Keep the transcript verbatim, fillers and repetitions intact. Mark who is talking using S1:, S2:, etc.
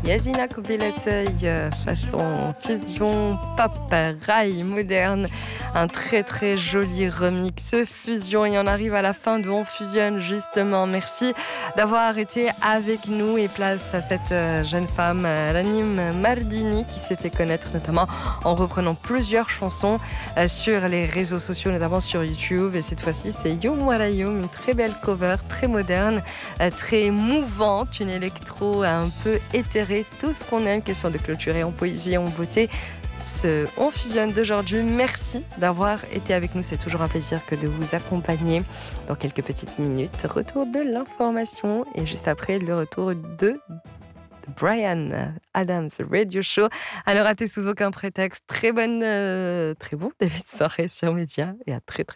S1: Yazina Kobeleteuil, euh, façon fusion pop, rail moderne. Un très très joli remix fusion. Et on arrive à la fin de On Fusionne justement. Merci d'avoir été avec nous et place à cette euh, jeune femme, euh, Ranim Mardini, qui s'est fait connaître notamment en reprenant plusieurs chansons euh, sur les réseaux sociaux, notamment sur YouTube. Et cette fois-ci, c'est Yom Warayom, une très belle cover, très moderne, euh, très mouvante, une électro un peu éthérée, tout ce qu'on aime, question de clôturer en poésie, en beauté. Ce On Fusionne d'aujourd'hui. Merci d'avoir été avec nous. C'est toujours un plaisir que de vous accompagner. Dans quelques petites minutes, retour de l'information et juste après, le retour de Brian Adams Radio Show. À ne rater sous aucun prétexte. Très bonne, euh, très bon début de soirée sur Média et à très très